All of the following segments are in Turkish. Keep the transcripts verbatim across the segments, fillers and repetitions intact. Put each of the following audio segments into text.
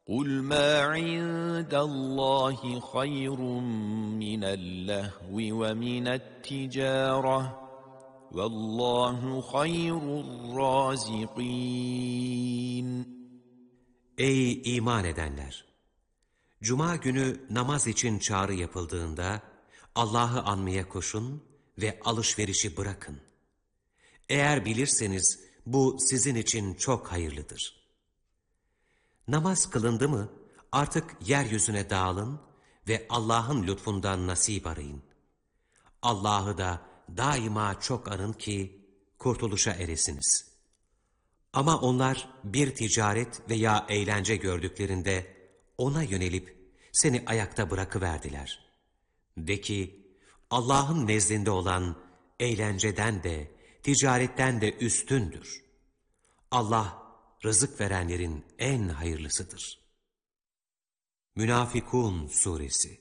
قُلْ مَا عِندَ اللّٰهِ خَيْرٌ مِنَ اللَّهْوِ وَمِنَ التِّجَارَةِ وَاللّٰهُ خَيْرُ الرَّازِقِينَ. Ey iman edenler! Cuma günü namaz için çağrı yapıldığında Allah'ı anmaya koşun ve alışverişi bırakın. Eğer bilirseniz bu sizin için çok hayırlıdır. Namaz kılındı mı artık yeryüzüne dağılın ve Allah'ın lütfundan nasip arayın. Allah'ı da daima çok anın ki kurtuluşa eresiniz. Ama onlar bir ticaret veya eğlence gördüklerinde ona yönelip seni ayakta bırakıverdiler. De ki, Allah'ın nezdinde olan eğlenceden de, ticaretten de üstündür. Allah, rızık verenlerin en hayırlısıdır. Münafikun Suresi.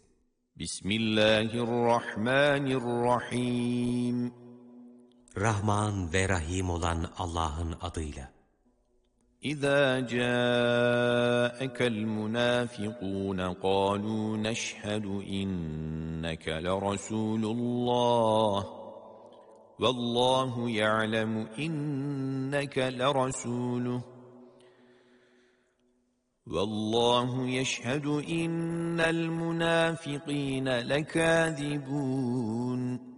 Bismillahirrahmanirrahim. Rahman ve Rahim olan Allah'ın adıyla. إِذَا جَاءَكَ الْمُنَافِقُونَ قَالُوا نَشْهَدُ إِنَّكَ لَرَسُولُ اللَّهِ وَاللَّهُ يَعْلَمُ إِنَّكَ لَرَسُولُهُ وَاللَّهُ يَشْهَدُ إِنَّ الْمُنَافِقِينَ لَكَاذِبُونَ.